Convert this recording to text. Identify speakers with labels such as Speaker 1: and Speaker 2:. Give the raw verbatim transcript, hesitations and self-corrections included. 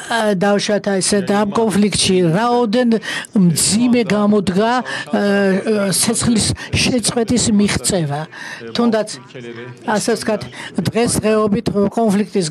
Speaker 1: დავშათ ესე და ამ კონფლიქტში რაოდენ მძიმე გამოდგა ცეცხლის შეწყვეტის მიღწევა. თუნდაც ასე ვთქვათ, დღესდღეობით კონფლიქტის